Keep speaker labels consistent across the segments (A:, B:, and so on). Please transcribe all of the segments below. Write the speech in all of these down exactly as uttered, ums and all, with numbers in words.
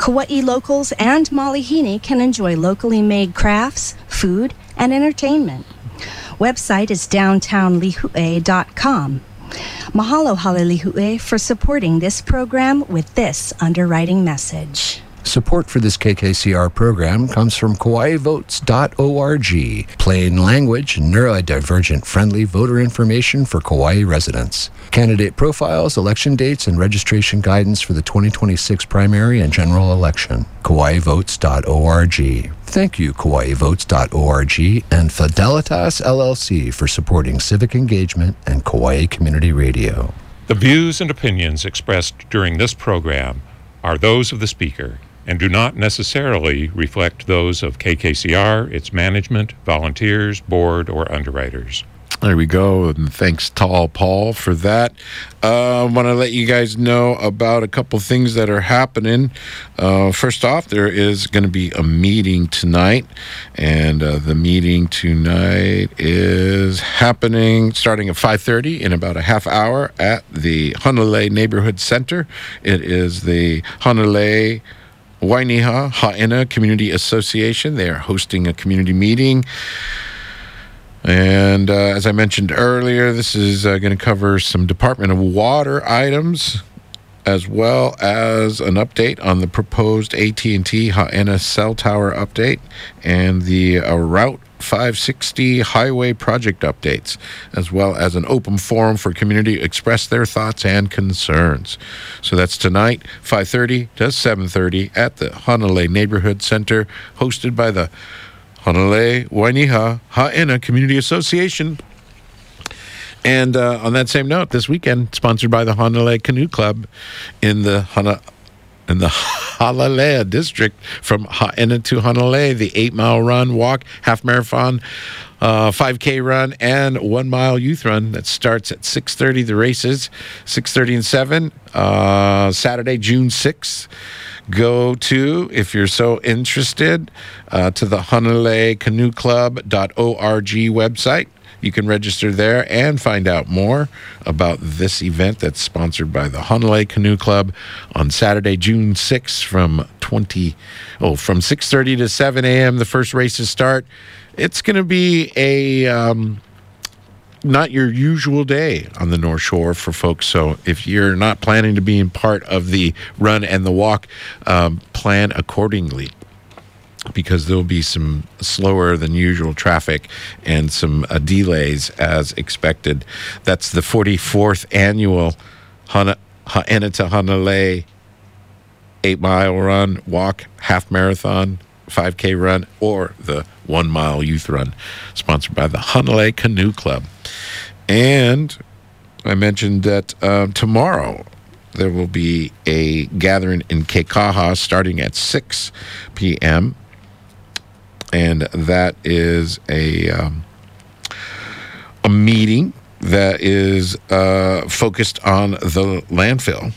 A: Kauai locals and Malihini can enjoy locally made crafts, food, and entertainment. Website is downtown lihue dot com. Mahalo Halilihue for supporting this program with this underwriting message.
B: Support for this K K C R program comes from Kauai Votes dot org, plain language, neurodivergent friendly voter information for Kauai residents. Candidate profiles, election dates, and registration guidance for the twenty twenty-six primary and general election. Kauai Votes dot org. Thank you, Kauai Votes dot org and Fidelitas L L C for supporting civic engagement and Kauai Community Radio.
C: The views and opinions expressed during this program are those of the speaker and do not necessarily reflect those of K K C R, its management, volunteers, board, or underwriters.
D: There we go, and thanks Tall Paul for that. I uh, want to let you guys know about a couple things that are happening. Uh, first off, there is going to be a meeting tonight, and uh, the meeting tonight is happening starting at five thirty in about a half hour at the Honolulu Neighborhood Center. It is the Honolulu Wainiha Ha'ena Community Association. They are hosting a community meeting. And uh, as I mentioned earlier, this is uh, going to cover some Department of Water items, as well as an update on the proposed A T and T Ha'ena cell tower update and the uh, Route five sixty highway project updates, as well as an open forum for community to express their thoughts and concerns. So that's tonight, five thirty to seven thirty at the Honolulu Neighborhood Center, hosted by the Honolulu Wainiha Ha'ena Community Association. And uh, on that same note, this weekend, sponsored by the Honolulu Canoe Club in the Hana, in the Halalea district from Ha'ena to Honolulu, the eight-mile run, walk, half marathon, uh, five K run, and one-mile youth run that starts at six thirty. The races, six thirty and seven, uh, Saturday, June sixth. Go to, if you're so interested, uh, to the Honolulu Canoe Club dot org website. You can register there and find out more about this event that's sponsored by the Honolulu Canoe Club on Saturday, June sixth from twenty oh from six thirty to seven a.m. The first races start. It's going to be a um, not your usual day on the North Shore for folks. So if you're not planning to be in part of the run and the walk, um, plan accordingly, because there'll be some slower than usual traffic and some uh, delays as expected. That's the forty-fourth annual Hana, Ha'ena to Honolulu eight-mile run, walk, half marathon, five K run, or the one-mile youth run, sponsored by the Honolulu Canoe Club. And I mentioned that uh, tomorrow there will be a gathering in Kekaha starting at six p.m., and that is a um, a meeting that is uh, focused on the landfill,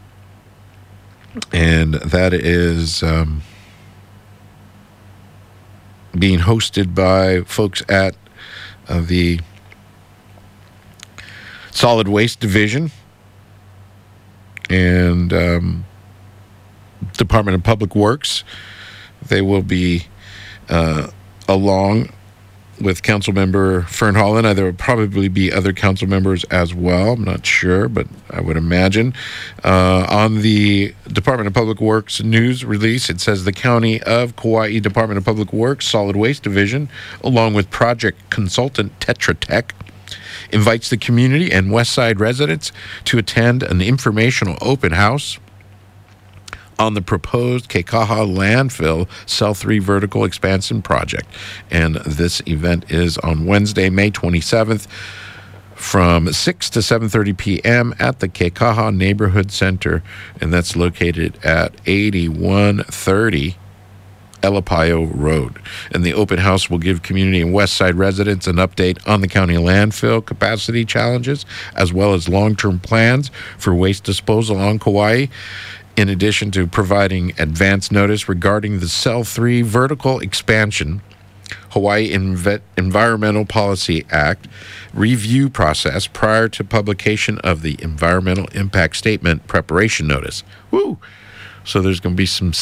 D: and that is um, being hosted by folks at uh, the Solid Waste Division and um, Department of Public Works. They will be Uh, along with Councilmember Fern Holland. There will probably be other council members as well. I'm not sure, but I would imagine. Uh, on the Department of Public Works news release, it says the County of Kauai Department of Public Works Solid Waste Division, along with project consultant Tetra Tech, invites the community and Westside residents to attend an informational open house on the proposed Kekaha landfill Cell three vertical expansion project. And this event is on Wednesday, May twenty-seventh from six to seven thirty p.m. at the Kekaha Neighborhood Center, and that's located at eighty-one thirty Elapaio Road. And the open house will give community and Westside residents an update on the county landfill capacity challenges, as well as long-term plans for waste disposal on Kauai, in addition to providing advance notice regarding the Cell three vertical expansion, Hawaii Inve- Environmental Policy Act review process prior to publication of the Environmental Impact Statement preparation notice. Woo! So there's going to be some